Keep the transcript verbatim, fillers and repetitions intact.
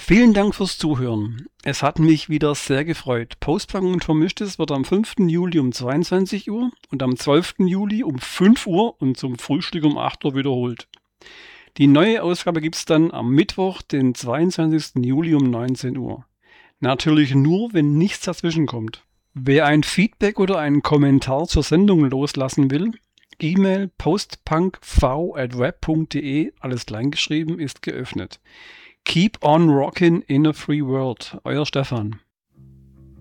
Vielen Dank fürs Zuhören. Es hat mich wieder sehr gefreut. Postpunk und Vermischtes wird am fünften Juli um zweiundzwanzig Uhr und am zwölften Juli um fünf Uhr und zum Frühstück um acht Uhr wiederholt. Die neue Ausgabe gibt's dann am Mittwoch, den zweiundzwanzigsten Juli um neunzehn Uhr. Natürlich nur, wenn nichts dazwischen kommt. Wer ein Feedback oder einen Kommentar zur Sendung loslassen will, E-Mail postpunkv at web punkt de, alles kleingeschrieben, ist geöffnet. Keep on rockin' in a free world. Euer Stefan.